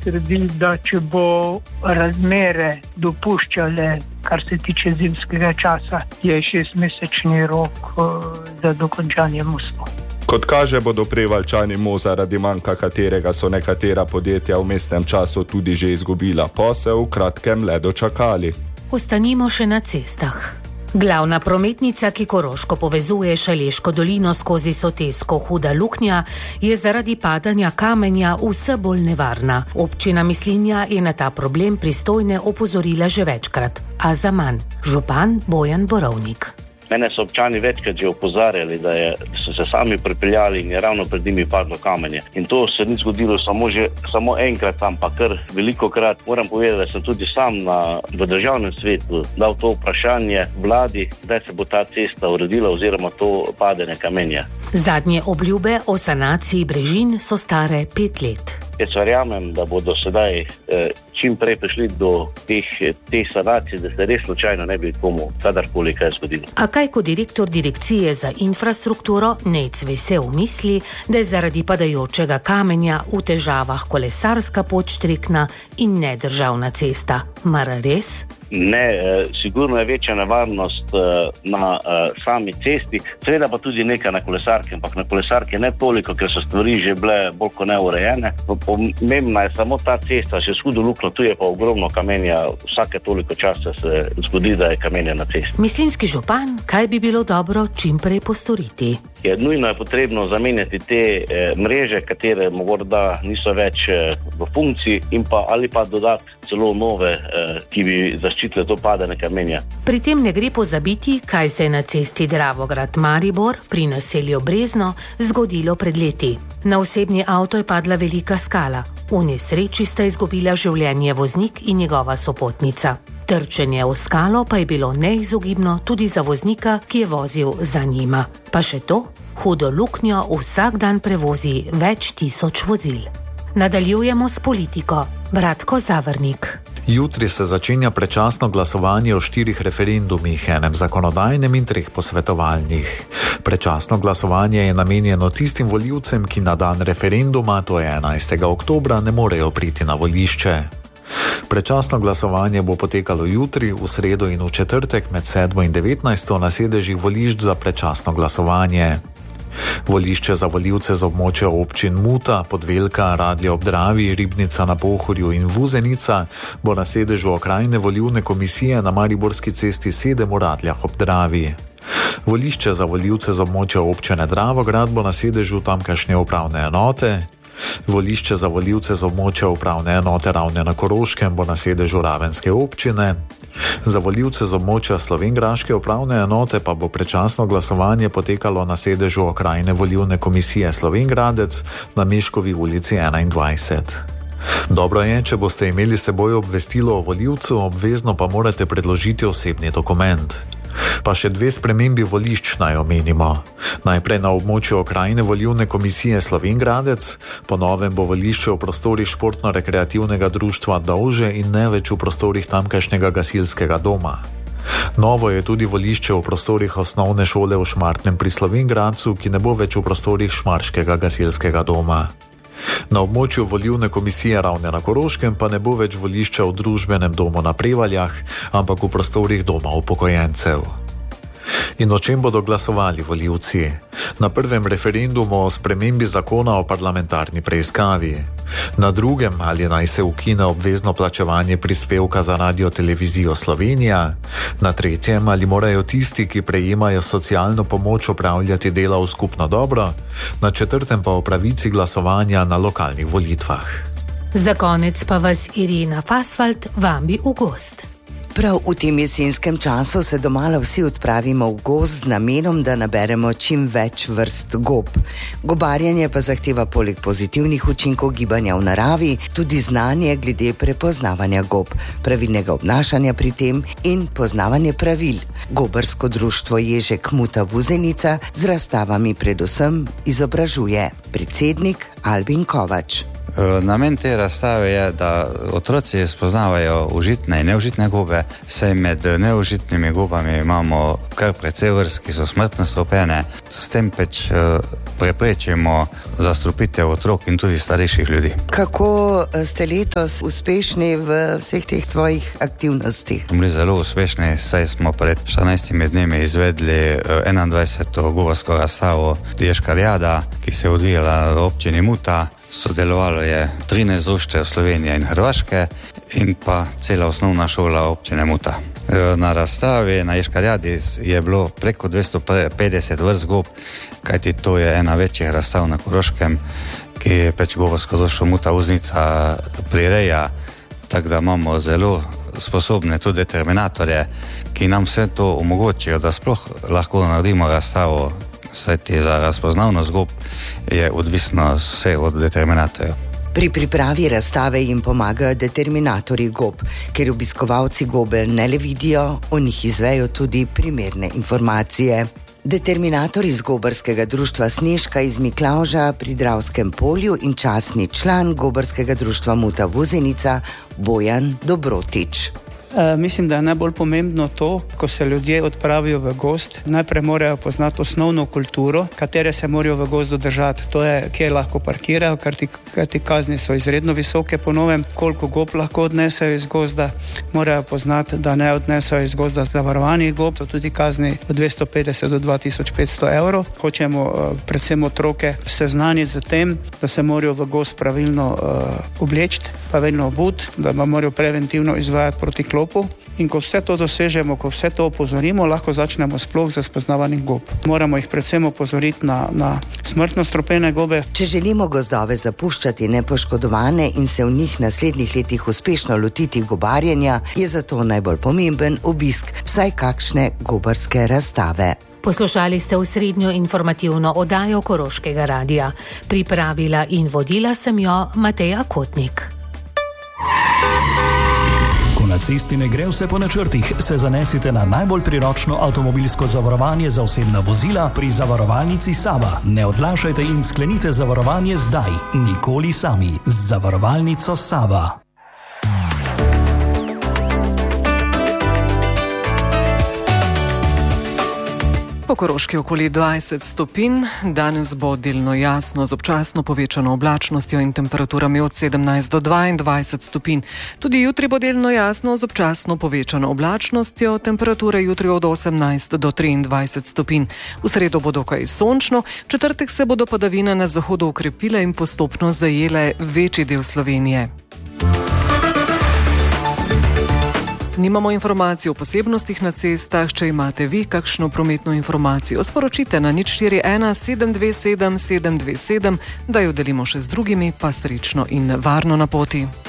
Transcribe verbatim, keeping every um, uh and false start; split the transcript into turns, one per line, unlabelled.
trdi, da če bo razmere dopuščale, kar se tiče zimskega časa, je šestmesečni rok za dokončanje mostu.
Kot kaže, bodo Prevaljčani most, zaradi manjka katerega so nekatera podjetja v mestnem času tudi že izgubila posel, v kratkem le dočakali.
Ostanimo še na cestah. Glavna prometnica, ki Koroško povezuje Šaleško dolino skozi Sotesko Huda Luknja, je zaradi padanja kamenja vse bolj nevarna. Občina Mislinja je na ta problem pristojne opozorila že večkrat, a zaman. Župan Bojan Borovnik.
Mene so občani večkrat že opozarjali, da, je, da so se sami pripeljali in je ravno pred njimi padlo kamenje. In to se ni zgodilo samo, že, samo enkrat tam, pa kar velikokrat. Moram povedati, da sem tudi sam na, v državnem svetu dal to vprašanje vladi, da se bo ta cesta uredila oziroma to padene kamenja.
Zadnje obljube o sanaciji brežin so stare pet let.
Jaz verjamem, da bodo sedaj eh, čim prej prišli do teh, teh sanacij, da se res slučajno ne bi komu kadarkoli kaj zgodilo.
A kaj kot direktor direkcije za infrastrukturo Nejc Vesel misli, da je zaradi padajočega kamenja v težavah kolesarska pot Štrikna in ne državna cesta? Mar res?
Ne, sigurno je večja nevarnost na sami cesti, seveda pa tudi nekaj na kolesarke, ampak na kolesarke ne toliko, ker so stvari že bile bolj kot neurejene. Pomembna je samo ta cesta, še s Hudo Luknjo, tu je pa ogromno kamenja, vsake toliko časa se zgodi, da je kamenje na cesti.
Mislinjski župan, kaj bi bilo dobro čim prej postoriti?
Je nujno je potrebno zamenjati te eh, mreže, katere morda niso več eh, v funkciji, in pa ali pa dodati celo nove, eh, ki bi zaščitile to padene kamenja.
Pri tem ne gre pozabiti, kaj se je na cesti Dravograd-Maribor pri naselju Brezno zgodilo pred leti. Na osebni avto je padla velika skala. V nesreči sta izgubila življenje voznik in njegova sopotnica. Trčenje v skalo pa je bilo neizogibno tudi za voznika, ki je vozil za njima. Pa še to, Hudo Luknjo vsak dan prevozi več tisoč vozil. Nadaljujemo s politiko. Bratko Zavrnik.
Jutri se začenja predčasno glasovanje o štirih referendumih, enem zakonodajnem in treh posvetovalnih. Predčasno glasovanje je namenjeno tistim volivcem, ki na dan referenduma, to je enajstega oktobra, ne morejo priti na volišče. Predčasno glasovanje bo potekalo jutri, v sredo in v četrtek med sedmo in devetnajsto na sedežih volišč za predčasno glasovanje. Volišče za volivce z območja občin Muta, Podvelka, Radlje ob Dravi, Ribnica na Pohorju in Vuzenica bo na sedežu okrajne volilne komisije na Mariborski cesti sedem v Radljah ob Dravi. Volišče za volivce z območja občine Dravograd bo na sedežu tamkajšnje upravne enote. Volišče za volivce z območja upravne enote Ravne na Koroškem bo na sedežu Ravenske občine. Za volivce z območja Slovenjgraške upravne enote pa bo predčasno glasovanje potekalo na sedežu okrajne volilne komisije Slovenjgradec na Meškovi ulici enaindvajset. Dobro je, če boste imeli s seboj obvestilo o volivcu, obvezno pa morate predložiti osebni dokument. Pa še dve spremembi volišč naj omenimo. Najprej na območju okrajne volilne komisije Slovenjgradec, po novem bo volišče v prostorih športno-rekreativnega društva Dovže in ne več v prostorih tamkajšnjega gasilskega doma. Novo je tudi volišče v prostorih osnovne šole v Šmartnem pri Slovenjgradcu, ki ne bo več v prostorih Šmarškega gasilskega doma. Na območju volilne komisije Ravne na Koroškem pa ne bo več volišča v družbenem domu na Prevaljah, ampak v prostorih doma upokojencev. In o čem bodo glasovali volivci? Na prvem referendumu o spremembi zakona o parlamentarni preiskavi. Na drugem, ali naj se ukine obvezno plačevanje prispevka za Radiotelevizijo Slovenija. Na tretjem, ali morajo tisti, ki prejemajo socialno pomoč, opravljati dela v skupno dobro. Na četrtem pa o pravici glasovanja na lokalnih volitvah.
Za konec pa vas Irina Fasfalt vabi v gost.
Prav v tem jesenskem času se domala vsi odpravimo v gozd z namenom, da naberemo čim več vrst gob. Gobarjenje pa zahteva poleg pozitivnih učinkov gibanja v naravi tudi znanje glede prepoznavanja gob, pravilnega obnašanja pri tem in poznavanje pravil. Gobarsko društvo Ježek Muta Vuzenica z razstavami predvsem izobražuje. Predsednik Albin Kovač.
Namen te razstave je, da otroci spoznavajo užitne in neužitne gobe, saj med neužitnimi gobami imamo kar precej vrst, ki so smrtno strupene. S tem pač preprečimo zastrupitev otrok in tudi starejših ljudi.
Kako ste letos uspešni v vseh teh svojih aktivnostih?
Bili zelo uspešni, saj smo pred štirinajstimi dnevi izvedli enaindvajseto gobarsko razstavo Ješkarjada, ki se je odvijala v občini Muta. Sodelovalo je trinajst društev Slovenije in Hrvaške in pa cela osnovna šola občine Muta. Na razstavi na Ješkarjadi je bilo preko dvesto petdeset vrst gob, kajti to je ena večjih razstav na Koroškem, ki je pač gobarsko društvo Muta Voznica prireja, tako da imamo zelo sposobne tudi determinatorje, ki nam vse to omogočijo, da sploh lahko naredimo razstavo. Saj ti za razpoznavnost gob je odvisno vse od determinatorjev.
Pri pripravi razstave jim pomagajo determinatorji gob, ker obiskovalci gobe ne le vidijo, o njih izvejo tudi primerne informacije. Determinator iz gobarskega društva Snežka iz Miklavža pri Dravskem polju in častni član gobarskega društva Muta Vuzenica Bojan Dobrotič.
E, mislim, da je najbolj pomembno to, ko se ljudje odpravijo v gozd, najprej morajo poznati osnovno kulturo, katere se morajo v gozdu držati. To je, kje lahko parkirajo, ker ti, ti kazni so izredno visoke po novem, koliko gob lahko odnesejo iz gozda, morajo poznati, da ne odnesejo iz gozda zavarovanih gob, to tudi kazni od dvesto petdeset do dva tisoč petsto evrov. Hočemo uh, predvsem otroke seznaniti z tem, da se morajo v gozd pravilno uh, obleči, pravilno obuti, da morajo preventivno izvajati proti klopu. In ko vse to dosežemo, ko vse to opozorimo, lahko začnemo sploh za spoznavanjem gob. Moramo jih predvsem opozoriti na, na smrtno strupene gobe.
Če želimo gozdove zapuščati nepoškodovane in se v njih naslednjih letih uspešno lotiti gobarjenja, je zato najbolj pomemben obisk vsaj kakšne gobarske razstave.
Poslušali ste osrednjo informativno oddajo Koroškega radia. Pripravila in vodila sem jo Mateja Kotnik.
Na cesti ne gre vse po načrtih, se zanesite na najbolj priročno avtomobilsko zavarovanje za osebna vozila pri zavarovalnici Sava. Ne odlašajte in sklenite zavarovanje zdaj, nikoli sami. Z zavarovalnico Sava.
Po Koroški okoli dvajset stopinj, danes bo delno jasno z občasno povečano oblačnostjo in temperaturami od sedemnajst do dvaindvajset stopinj. Tudi jutri bo delno jasno z občasno povečano oblačnostjo, temperature jutri od osemnajst do triindvajset stopinj. V sredo bo dokaj sončno, v četrtek se bodo padavine na zahodu okrepile in postopno zajele večji del Slovenije. Nimamo informacij o posebnostih na cestah. Če imate vi kakšno prometno informacijo, sporočite na nič štiri ena sedem dve sedem sedem dve sedem, da jo delimo še z drugimi, pa srečno in varno na poti.